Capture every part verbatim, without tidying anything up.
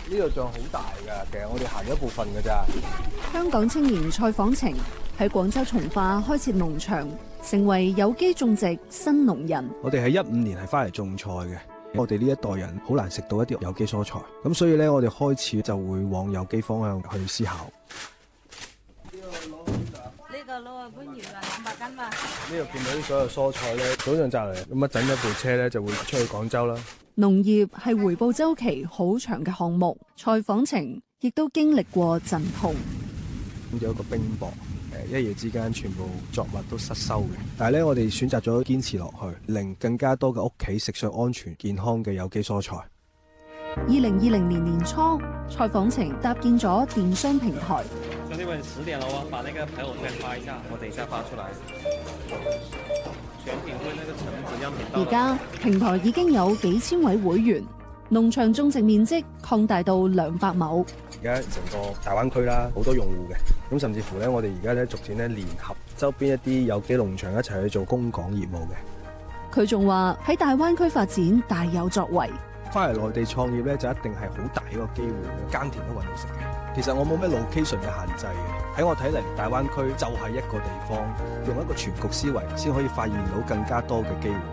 呢度仲好大㗎，其實我哋行咗一部分㗎咋。 香港青年蔡訪程喺廣州從化開設農場，成為有機種植新農人。 我哋喺一五年係翻嚟種菜嘅，我哋呢一代人好難食到一啲有機蔬菜，咁所以咧我哋開始就會往有機方向去思考。 呢個攞啊番禺啊兩百斤嘛。 呢度見到啲所有蔬菜咧，早上摘嚟，咁一陣一部車咧就會出去廣州啦。 農業係回報周期好長嘅項目，蔡訪程亦都經歷過陣痛。 有一個冰雹，誒一夜之間全部作物都失收嘅。但係咧，我哋選擇咗堅持落去，令更加多嘅屋企食上安全健康嘅有機蔬菜。 二零二零年年初，蔡訪程搭建咗電商平台。 兄弟們，十點了哦，把那個牌我再發一下，我等一下發出來。全品會那個橙子樣品到。 而家平台已經有幾千位會員，農場種植面積擴大到兩百畝。 而家成個大灣區啦，好多用戶嘅，咁甚至乎咧，我哋而家咧逐漸咧聯合周邊一啲有機農場一齊去做供港業務嘅。 佢仲話喺大灣區發展大有作為。 翻嚟內地創業咧，就一定係好大一個機會，耕田都揾到食嘅。其實我冇咩 location 嘅限制嘅，喺我睇嚟，大灣區就係一個地方，用一個全局思維，先可以發現到更加多嘅機會。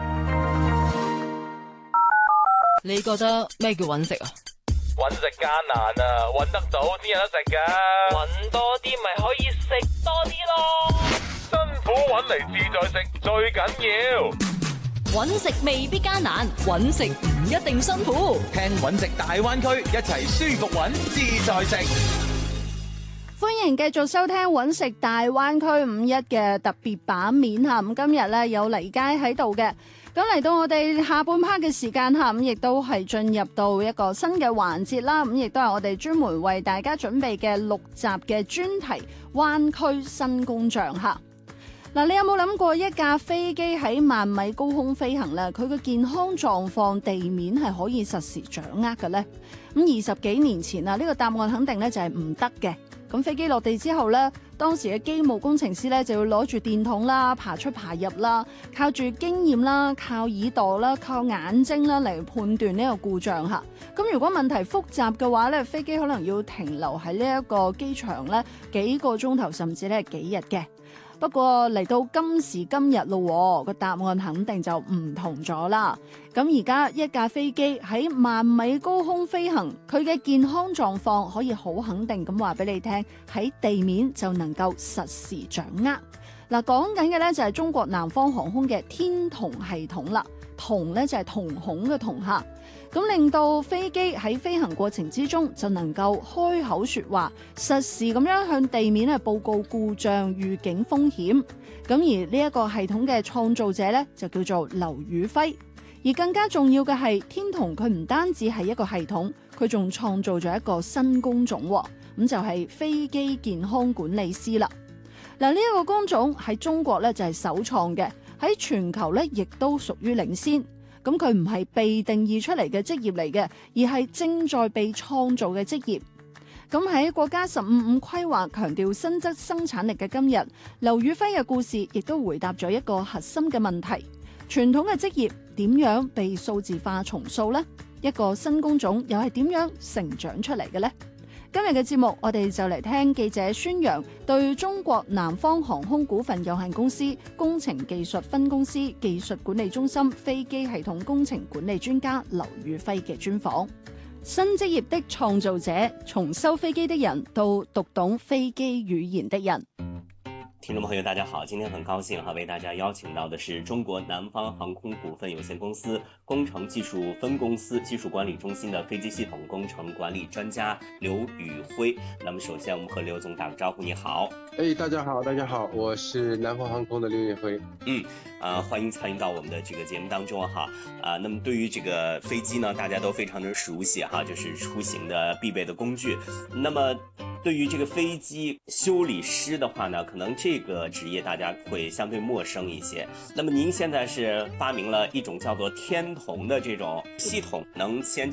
你覺得咩叫揾食啊？ 揾食艱難啊，揾得到先有得食㗎。揾多啲咪可以食多啲咯。辛苦揾嚟自在食最緊要。 揾食未必艱難，揾食唔一定辛苦。 聽揾食大灣區，一齊舒服揾自在食。 歡迎繼續收聽揾食大灣區五一嘅特別版面嚇。咁今日咧有黎佳喺度嘅。咁嚟到我哋下半 part 嘅時間嚇，咁亦都係進入到一個新嘅環節啦。咁亦都係我哋專門為大家準備嘅六集嘅專題灣區新工匠嚇。嗱，你有冇諗過一架飛機喺萬米高空飛行咧？佢嘅健康狀況地面係可以實時掌握嘅咧？咁二十幾年前啊，呢個答案肯定咧就係唔得嘅。咁飛機落地之後咧，當時嘅機務工程師咧就要攞住電筒啦，爬出爬入啦，靠住經驗啦，靠耳朵啦，靠眼睛啦嚟判斷呢個故障嚇。咁如果問題複雜嘅話咧，飛機可能要停留喺呢一個機場咧幾個鐘頭，甚至咧幾日嘅。不過嚟到今時今日咯，個答案肯定就唔同咗啦。咁而家一架飛機喺萬米高空飛行，佢嘅健康狀況可以好肯定咁話俾你聽，喺地面就能夠實時掌握。嗱，講緊嘅咧就係中國南方航空嘅天瞳系統啦，瞳咧就係瞳孔嘅瞳嚇。咁令到飛機喺飛行過程之中就能夠開口說話，實時咁樣向地面咧報告故障、預警風險。咁而呢一個系統嘅創造者咧就叫做劉宇輝。而更加重要嘅係，天瞳佢唔單止係一個系統，佢仲創造咗一個新工種，咁就係飛機健康管理師啦。嗱，呢一個工種喺中國咧就係首創嘅，喺全球咧亦都屬於領先。咁佢唔係被定義出嚟嘅職業嚟嘅，而係正在被創造嘅職業。咁喺國家十五五規劃強調新質生產力嘅今日，劉宇輝嘅故事亦都回答咗一個核心嘅問題：傳統嘅職業點樣被數字化重塑呢？一個新工種又係點樣成長出嚟嘅呢？今日嘅節目，我哋就嚟聽記者宣揚對中國南方航空股份有限公司工程技術分公司技術管理中心飛機系統工程管理專家劉宇輝嘅專訪。新職業的創造者，從修飛機的人到讀懂飛機語言的人。 聽眾朋友大家好，今天很高興哈，為大家邀請到的是中國南方航空股份有限公司工程技術分公司技術管理中心的飛機系統工程管理專家劉宇輝。那麼首先我們和劉總打個招呼，你好。 哎，大家好，大家好，我是南方航空的劉宇輝。 嗯，啊、呃，歡迎參與到我們的這個節目當中哈。啊、呃，那麼對於這個飛機呢，大家都非常的熟悉哈，就是出行的必備的工具。那麼對於這個飛機修理師的話呢，可能這個職業大家會相對陌生一些。那麼您現在是發明了一種叫做天瞳的這種系統，能先